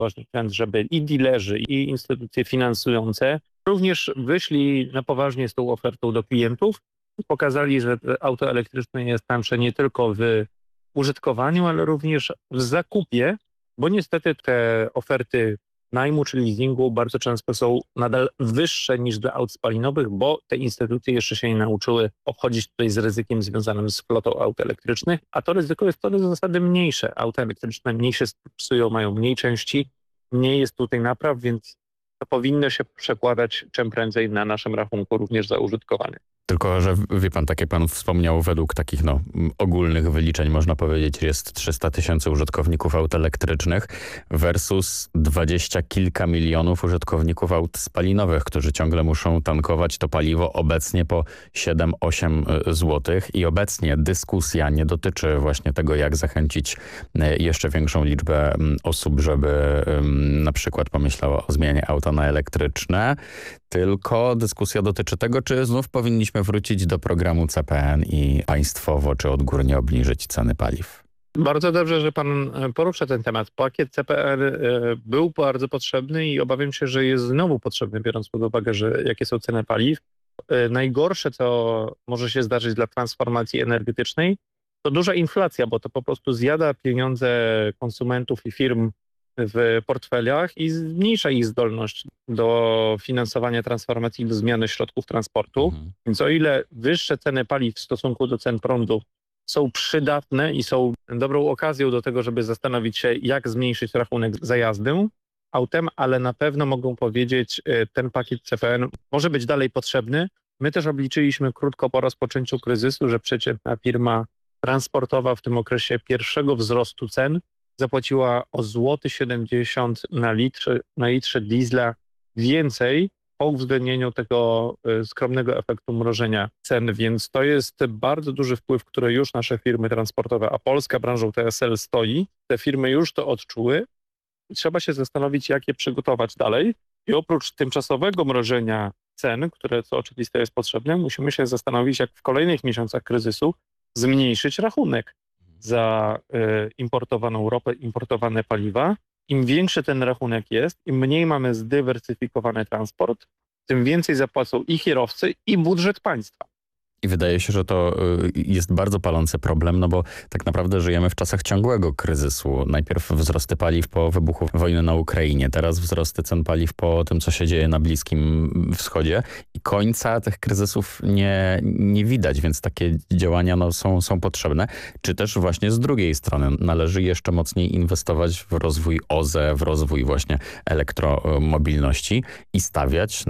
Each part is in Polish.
ważny trend, żeby i dilerzy, i instytucje finansujące również wyszli na poważnie z tą ofertą do klientów i pokazali, że auto elektryczne jest tańsze nie tylko w użytkowaniu, ale również w zakupie, bo niestety te oferty najmu czy leasingu bardzo często są nadal wyższe niż dla aut spalinowych, bo te instytucje jeszcze się nie nauczyły obchodzić tutaj z ryzykiem związanym z flotą aut elektrycznych, a to ryzyko jest to z zasady mniejsze. Auta elektryczne mniej się psują, mają mniej części, mniej jest tutaj napraw, więc to powinno się przekładać czym prędzej na naszym rachunku również za użytkowanie. Tylko, że wie pan, tak jak pan wspomniał, według takich ogólnych wyliczeń można powiedzieć, jest 300 000 użytkowników aut elektrycznych versus 20 kilka milionów użytkowników aut spalinowych, którzy ciągle muszą tankować to paliwo obecnie po 7-8 zł. I obecnie dyskusja nie dotyczy właśnie tego, jak zachęcić jeszcze większą liczbę osób, żeby na przykład pomyślała o zmianie auta na elektryczne, tylko dyskusja dotyczy tego, czy znów powinniśmy wrócić do programu CPN i państwowo czy odgórnie obniżyć ceny paliw. Bardzo dobrze, że pan porusza ten temat. Pakiet CPN był bardzo potrzebny i obawiam się, że jest znowu potrzebny, biorąc pod uwagę, że jakie są ceny paliw. Najgorsze, co może się zdarzyć dla transformacji energetycznej, to duża inflacja, bo to po prostu zjada pieniądze konsumentów i firm w portfeliach i zmniejsza ich zdolność do finansowania transformacji, do zmiany środków transportu. Więc o ile wyższe ceny paliw w stosunku do cen prądu są przydatne i są dobrą okazją do tego, żeby zastanowić się, jak zmniejszyć rachunek za jazdę autem, ale na pewno mogą powiedzieć, ten pakiet CPN może być dalej potrzebny. My też obliczyliśmy krótko po rozpoczęciu kryzysu, że przeciętna firma transportowa w tym okresie pierwszego wzrostu cen zapłaciła o 0,70 zł na litrze diesla więcej po uwzględnieniu tego skromnego efektu mrożenia cen, więc to jest bardzo duży wpływ, który już nasze firmy transportowe, a Polska branżą TSL stoi. Te firmy już to odczuły i trzeba się zastanowić, jak je przygotować dalej. I oprócz tymczasowego mrożenia cen, które co oczywiste jest potrzebne, musimy się zastanowić, jak w kolejnych miesiącach kryzysu zmniejszyć rachunek za importowaną ropę, importowane paliwa. Im większy ten rachunek jest, im mniej mamy zdywersyfikowany transport, tym więcej zapłacą i kierowcy, i budżet państwa. I wydaje się, że to jest bardzo palący problem, no bo tak naprawdę żyjemy w czasach ciągłego kryzysu. Najpierw wzrosty paliw po wybuchu wojny na Ukrainie, teraz wzrosty cen paliw po tym, co się dzieje na Bliskim Wschodzie i końca tych kryzysów nie widać, więc takie działania są potrzebne. Czy też właśnie z drugiej strony należy jeszcze mocniej inwestować w rozwój OZE, w rozwój właśnie elektromobilności i stawiać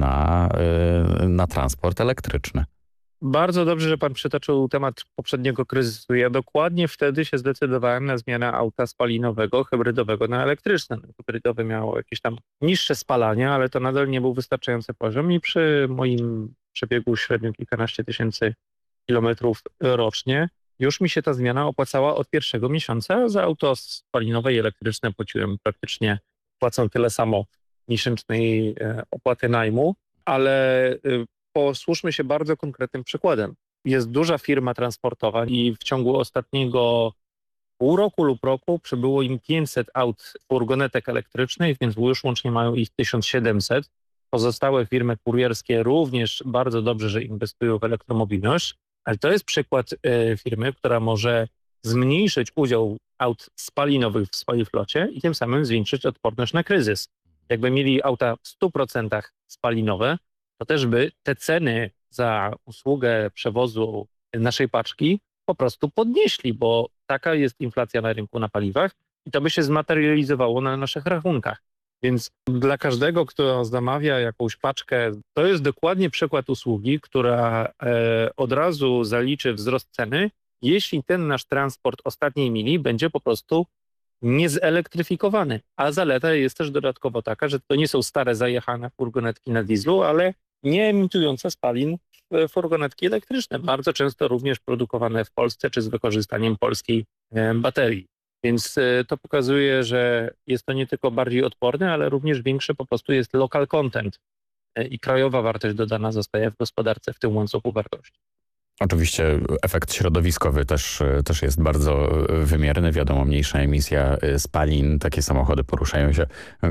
na transport elektryczny. Bardzo dobrze, że pan przytoczył temat poprzedniego kryzysu. Ja dokładnie wtedy się zdecydowałem na zmianę auta spalinowego, hybrydowego na elektryczne. Hybrydowy miał jakieś tam niższe spalanie, ale to nadal nie był wystarczający poziom i przy moim przebiegu średnio kilkanaście tysięcy kilometrów rocznie już mi się ta zmiana opłacała od pierwszego miesiąca. Za auto spalinowe i elektryczne płacą tyle samo miesięcznej opłaty najmu, ale posłużmy się bardzo konkretnym przykładem. Jest duża firma transportowa i w ciągu ostatniego pół roku lub roku przybyło im 500 aut, furgonetek elektrycznych, więc już łącznie mają ich 1700. Pozostałe firmy kurierskie również bardzo dobrze, że inwestują w elektromobilność, ale to jest przykład firmy, która może zmniejszyć udział aut spalinowych w swojej flocie i tym samym zwiększyć odporność na kryzys. Jakby mieli auta w 100% spalinowe, to też by te ceny za usługę przewozu naszej paczki po prostu podnieśli, bo taka jest inflacja na rynku na paliwach i to by się zmaterializowało na naszych rachunkach. Więc dla każdego, kto zamawia jakąś paczkę, to jest dokładnie przykład usługi, która od razu zaliczy wzrost ceny, jeśli ten nasz transport ostatniej mili będzie po prostu niezelektryfikowany. A zaleta jest też dodatkowo taka, że to nie są stare zajechane furgonetki na dieslu, ale nie emitujące spalin furgonetki elektryczne, bardzo często również produkowane w Polsce czy z wykorzystaniem polskiej baterii. Więc to pokazuje, że jest to nie tylko bardziej odporne, ale również większy po prostu jest local content i krajowa wartość dodana zostaje w gospodarce w tym łańcuchu wartości. Oczywiście efekt środowiskowy też jest bardzo wymierny. Wiadomo, mniejsza emisja spalin. Takie samochody poruszają się